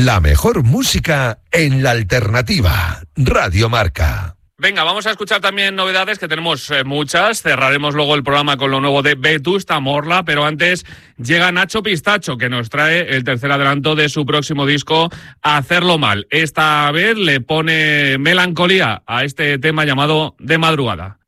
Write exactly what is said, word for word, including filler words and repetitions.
La mejor música en la alternativa. Radio Marca. Venga, vamos a escuchar también novedades, que tenemos eh, muchas. Cerraremos luego el programa con lo nuevo de Vetusta Morla, pero antes llega Nacho Pistacho, que nos trae el tercer adelanto de su próximo disco, Hacerlo Mal. Esta vez le pone melancolía a este tema llamado De Madrugada.